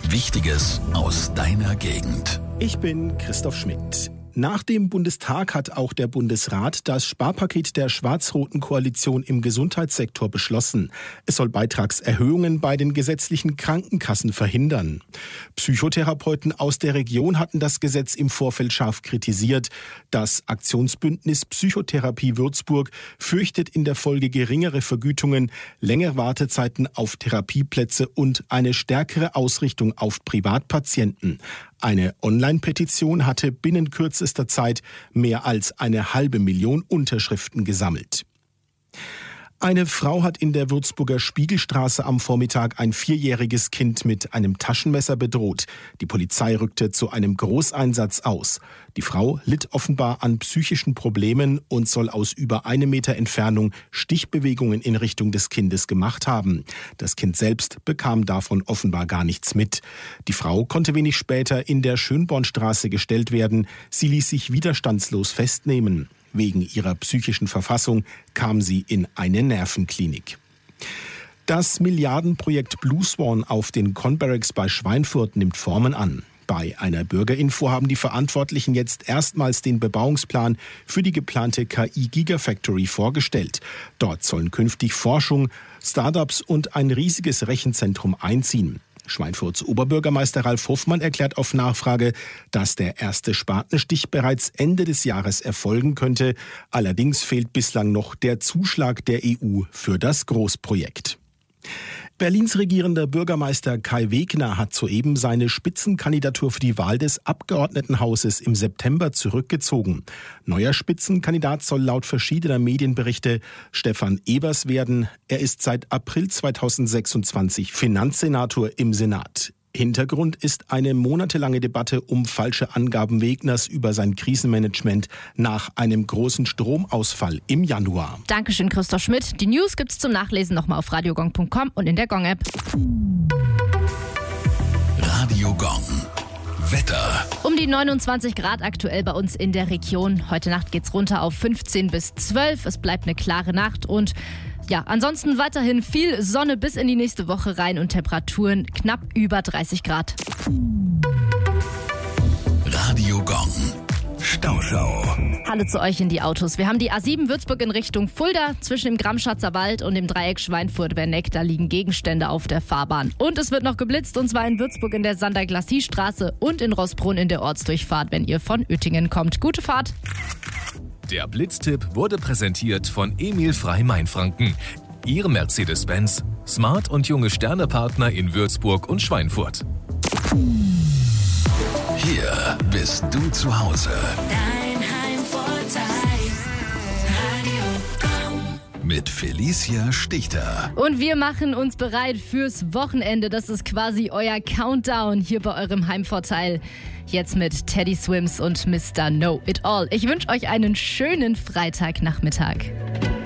Wichtiges aus deiner Gegend. Ich bin Christoph Schmidt. Nach dem Bundestag hat auch der Bundesrat das Sparpaket der schwarz-roten Koalition im Gesundheitssektor beschlossen. Es soll Beitragserhöhungen bei den gesetzlichen Krankenkassen verhindern. Psychotherapeuten aus der Region hatten das Gesetz im Vorfeld scharf kritisiert. Das Aktionsbündnis Psychotherapie Würzburg fürchtet in der Folge geringere Vergütungen, längere Wartezeiten auf Therapieplätze und eine stärkere Ausrichtung auf Privatpatienten. Eine Online-Petition hatte binnen kürzester Zeit mehr als 500.000 Unterschriften gesammelt. Eine Frau hat in der Würzburger Spiegelstraße am Vormittag ein 4-jähriges Kind mit einem Taschenmesser bedroht. Die Polizei rückte zu einem Großeinsatz aus. Die Frau litt offenbar an psychischen Problemen und soll aus über 1 Meter Entfernung Stichbewegungen in Richtung des Kindes gemacht haben. Das Kind selbst bekam davon offenbar gar nichts mit. Die Frau konnte wenig später in der Schönbornstraße gestellt werden. Sie ließ sich widerstandslos festnehmen. Wegen ihrer psychischen Verfassung kam sie in eine Nervenklinik. Das Milliardenprojekt Blue Swan auf den Conbarracks bei Schweinfurt nimmt Formen an. Bei einer Bürgerinfo haben die Verantwortlichen jetzt erstmals den Bebauungsplan für die geplante KI-Gigafactory vorgestellt. Dort sollen künftig Forschung, Startups und ein riesiges Rechenzentrum einziehen. Schweinfurts Oberbürgermeister Ralf Hofmann erklärt auf Nachfrage, dass der erste Spatenstich bereits Ende des Jahres erfolgen könnte. Allerdings fehlt bislang noch der Zuschlag der EU für das Großprojekt. Berlins regierender Bürgermeister Kai Wegner hat soeben seine Spitzenkandidatur für die Wahl des Abgeordnetenhauses im September zurückgezogen. Neuer Spitzenkandidat soll laut verschiedener Medienberichte Stefan Evers werden. Er ist seit April 2026 Finanzsenator im Senat. Hintergrund ist eine monatelange Debatte um falsche Angaben Wegners über sein Krisenmanagement nach einem großen Stromausfall im Januar. Dankeschön, Christoph Schmidt. Die News gibt's zum Nachlesen nochmal auf radiogong.com und in der Gong-App. Radio Gong. Wetter. Um die 29 Grad aktuell bei uns in der Region. Heute Nacht geht's runter auf 15 bis 12. Es bleibt eine klare Nacht und ja, ansonsten weiterhin viel Sonne bis in die nächste Woche rein und Temperaturen knapp über 30 Grad. Radio Gong. Stauschau. Hallo zu euch in die Autos. Wir haben die A7 Würzburg in Richtung Fulda. Zwischen dem Gramschatzer Wald und dem Dreieck Schweinfurt-Werneck, da liegen Gegenstände auf der Fahrbahn. Und es wird noch geblitzt, und zwar in Würzburg in der Sander-Glacis-Straße und in Roßbrunn in der Ortsdurchfahrt, wenn ihr von Uettingen kommt. Gute Fahrt. Der Blitztipp wurde präsentiert von Emil Frey Mainfranken. Ihr Mercedes-Benz, Smart und junge Sternepartner in Würzburg und Schweinfurt. Hier bist du zu Hause. Dein Heimvorteil. Radio Gong. Mit Felicia Stichter. Und wir machen uns bereit fürs Wochenende. Das ist quasi euer Countdown hier bei eurem Heimvorteil. Jetzt mit Teddy Swims und Mr. Know It All. Ich wünsche euch einen schönen Freitagnachmittag.